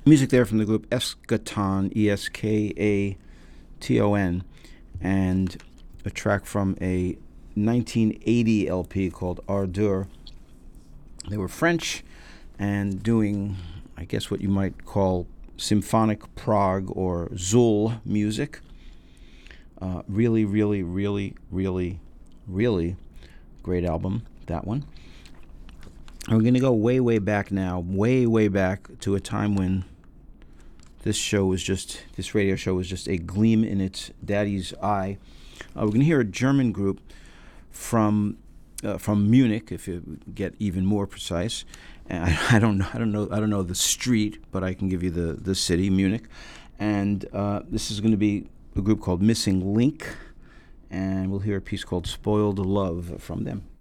Music there from the group Eskaton, Eskaton, and a track from a 1980 LP called Ardeur. They were French and doing, I guess, what you might call symphonic prog or Zool music. Really, really, really, really, really great album, that one. And we're going to go way, way back now, way, way back to a time when this radio show was just a gleam in its daddy's eye. We're going to hear a German group from Munich, if you get even more precise. And I don't know the street, but I can give you the city, Munich. And this is going to be a group called Missing Link, and we'll hear a piece called Spoiled Love from them.